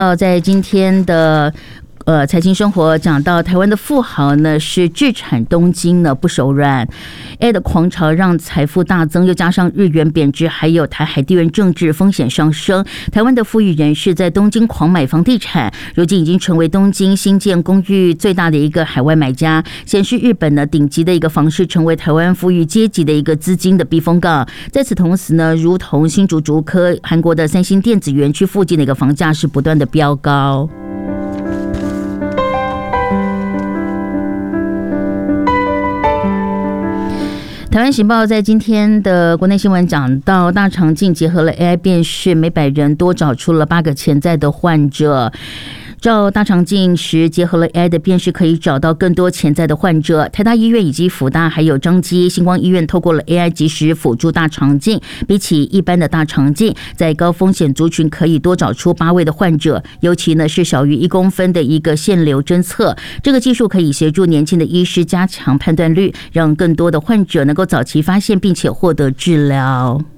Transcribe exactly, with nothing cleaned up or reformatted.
呃，在今天的呃财经生活讲到，台湾的富豪呢是置产东京呢不手软 ，A 的狂潮让财富大增，又加上日元贬值，还有台海地缘政治风险上升，台湾的富裕人士在东京狂买房地产，如今已经成为东京新建公寓最大的一个海外买家，显示日本呢顶级的一个房市成为台湾富裕阶级的一个资金的避风港。在此同时呢，如同新竹竹科、韩国的三星电子园区附近的一个房价是不断的飙高。台湾时报在今天的国内新闻讲到，大肠镜结合了 A I 辨识，每百人多找出了八个潜在的患者。照大肠镜时，结合了 A I 的辨识，可以找到更多潜在的患者。台大医院以及辅大还有彰基、星光医院透过了 A I 及时辅助大肠镜，比起一般的大肠镜，在高风险族群可以多找出八位的患者，尤其呢是小于一公分的一个腺瘤侦测。这个技术可以协助年轻的医师加强判断率，让更多的患者能够早期发现并且获得治疗。